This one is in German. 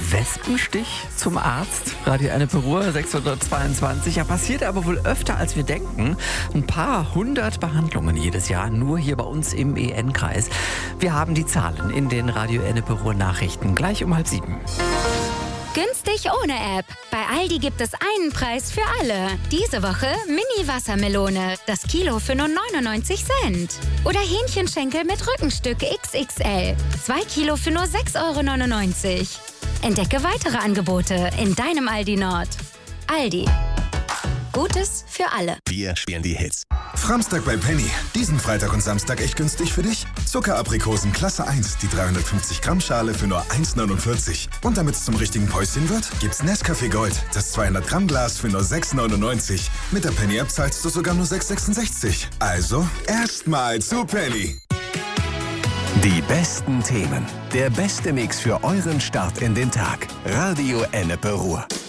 Wespenstich zum Arzt. Radio Ennepe Ruhr 622. Ja, passiert aber wohl öfter, als wir denken. Ein paar hundert Behandlungen jedes Jahr, nur hier bei uns im EN-Kreis. Wir haben die Zahlen in den Radio Ennepe Ruhr Nachrichten. Gleich um 6:30. Günstig ohne App. Bei Aldi gibt es einen Preis für alle. Diese Woche Mini-Wassermelone. Das Kilo für nur 99 Cent. Oder Hähnchenschenkel mit Rückenstück XXL. 2 Kilo für nur 6,99 €. Entdecke weitere Angebote in deinem Aldi Nord. Aldi. Gutes für alle. Wir spielen die Hits. Framstag bei Penny. Diesen Freitag und Samstag echt günstig für dich. Zuckeraprikosen Klasse 1, die 350 Gramm Schale für nur 1,49 €. Und damit es zum richtigen Päuschen wird, gibt's Nescafé Gold, das 200 Gramm Glas für nur 6,99 €. Mit der Penny App zahlst du sogar nur 6,66 €. Also erstmal zu Penny. Die besten Themen. Der beste Mix für euren Start in den Tag. Radio Ennepe Ruhr.